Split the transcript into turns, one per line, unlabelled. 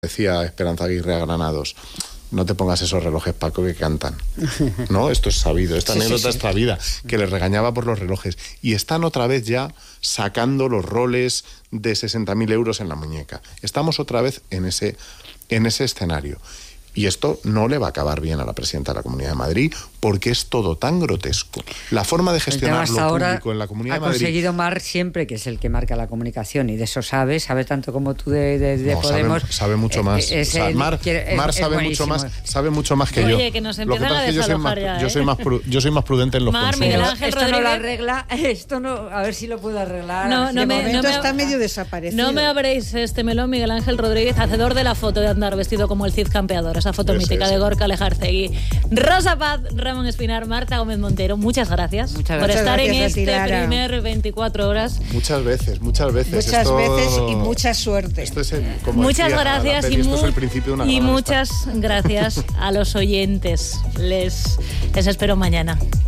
Decía Esperanza Aguirre a Granados, no te pongas esos relojes, Paco, que cantan. No, esto es sabido, esta anécdota es sabida, que les regañaba por los relojes. Y están otra vez ya sacando los roles de 60.000 euros en la muñeca. Estamos otra vez en ese escenario. Y esto no le va a acabar bien a la presidenta de la Comunidad de Madrid, porque es todo tan grotesco. La forma de gestionar lo público en la Comunidad de Madrid...
Ha conseguido Mar siempre, que es el que marca la comunicación, y de eso sabe tanto como tú de Podemos.
Sabe mucho más. Mar sabe mucho más que yo.
Oye, que nos empiezan a desalojar ya,
yo soy más prudente en los
consumos.
Miguel Ángel esto Rodríguez... no lo arregla, esto no, a ver si lo puedo arreglar.
Está medio desaparecido.
No me abréis este melón, Miguel Ángel Rodríguez, hacedor de la foto de andar vestido como el Cid campeador, esa foto mítica de Gorka Lejarcegui. Rosa Paz, Ramón Espinar, Marta Gómez Montero, muchas gracias por estar en este primer 24 horas.
Muchas veces.
Muchas veces y mucha suerte.
Muchas gracias
y
muchas gracias a los oyentes. Les espero mañana.